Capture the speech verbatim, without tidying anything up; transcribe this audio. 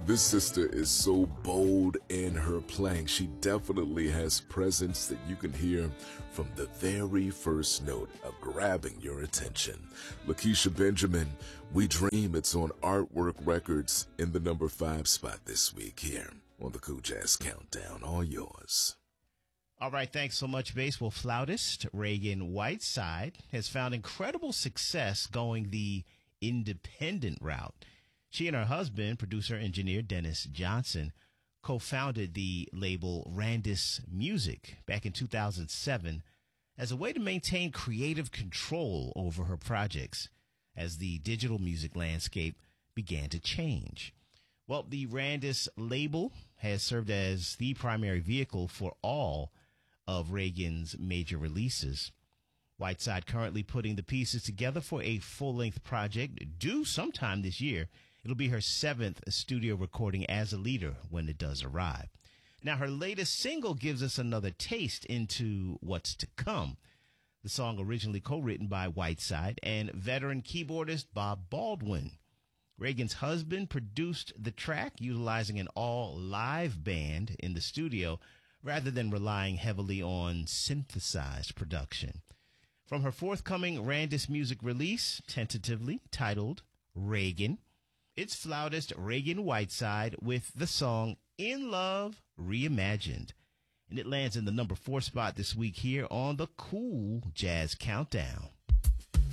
This sister is so bold in her playing. She definitely has presence that you can hear from the very first note of grabbing your attention. Lakeisha Benjamin, We Dream. It's on Artwork Records in the number five spot this week here on the Cool Jazz Countdown. All yours. All right, thanks so much, baseball flautist Reagan Whiteside has found incredible success going the independent route. She and her husband, producer engineer Dennis Johnson, co-founded the label Randis Music back in two thousand seven as a way to maintain creative control over her projects as the digital music landscape began to change. Well, the Randis label has served as the primary vehicle for all of Reagan's major releases. Whiteside currently putting the pieces together for a full-length project due sometime this year. It'll be her seventh studio recording as a leader when it does arrive. Now, her latest single gives us another taste into what's to come. The song originally co-written by Whiteside and veteran keyboardist Bob Baldwin. Reagan's husband produced the track utilizing an all-live band in the studio rather than relying heavily on synthesized production. From her forthcoming Randis Music release, tentatively titled Reagan, it's flautist Reagan Whiteside with the song In Love Reimagined. And it lands in the number four spot this week here on the Cool Jazz Countdown.